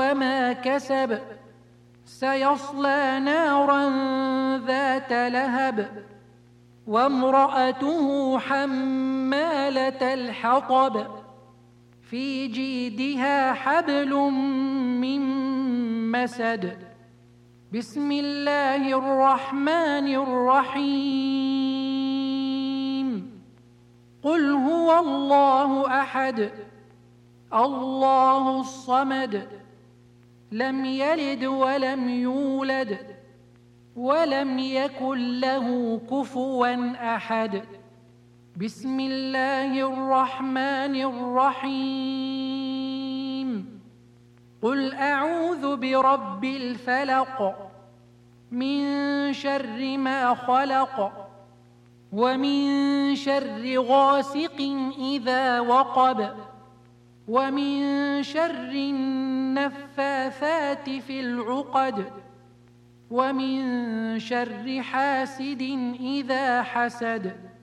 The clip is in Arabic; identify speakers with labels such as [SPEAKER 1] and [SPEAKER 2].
[SPEAKER 1] وما كسب سيصلى نارا ذات لهب وامرأته حمالة الحطب في جيدها حبل من مسد. بسم الله الرحمن الرحيم. قل هو الله أحد الله الصمد لم يلد ولم يولد ولم يكن له كفوا أحد. بسم الله الرحمن الرحيم. قل أعوذ برب الفلق من شر ما خلق ومن شر غاسق إذا وقب ومن شر النفاثات في العقد ومن شر حاسد إذا حسد.